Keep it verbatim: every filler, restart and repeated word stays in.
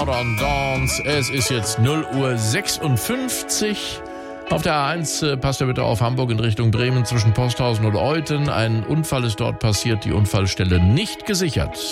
Modern Dance. Es ist jetzt null Uhr sechsundfünfzig. Auf der A eins äh, passt ja bitte auf Hamburg in Richtung Bremen zwischen Posthausen und Euthen. Ein Unfall ist dort passiert, die Unfallstelle nicht gesichert.